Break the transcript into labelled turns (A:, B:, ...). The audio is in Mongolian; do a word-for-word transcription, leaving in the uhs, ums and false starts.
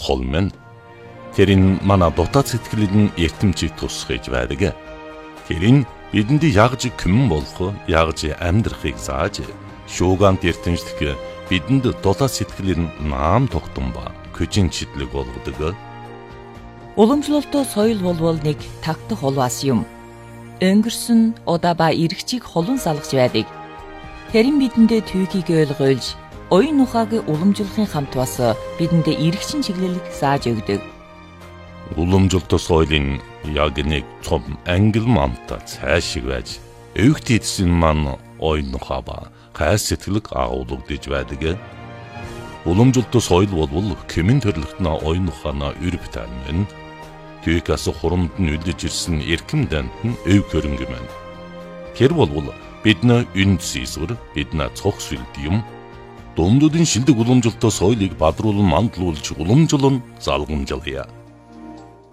A: холмен. Тэр энэ манай дотоод сэтгэлийн эртэмчийг тусгаж байдаг. Тэр энэ бидэнд ягж күмэн болох, ягж амьдрахыг зааж, шуугант эртэмжлэх бидэнд дотоод сэтгэлийн наам тогтун ба көжин читлэг болгодог.
B: Уламжлалтаа соёл болвол нэг тагтах холвас юм. Өнгөрсөн удаа ба эргчийг холон салгаж байдаг. Тэрэн бидэндээ түүхийг ойлгуулж, оюун ухааг уламжлахын хамт бас бидэндээ эргчин чиглэлийг зааж өгдөг.
A: Уламжлалт соёлын яг нэг том ангил мамта цаашиг байж, өвгт эдсэн маань оюун ухаа ба хайр сэтгэлэг агуулгадж байдаг. Уламжлалт соёл болвол кэмэн төрлөختнө оюун ухаанаа өрөв тань. Түүхээс хурамд нь үлдэж ирсэн эрхэм данд нь өв хөрөнгө мэн. Тэр болвол бидний үнд сийсгэр, бидний цог сүлд юм. Дундуудын шилдэг уламжлалт соёлыг бадруулан мандуулж уламжлан залгамжлая.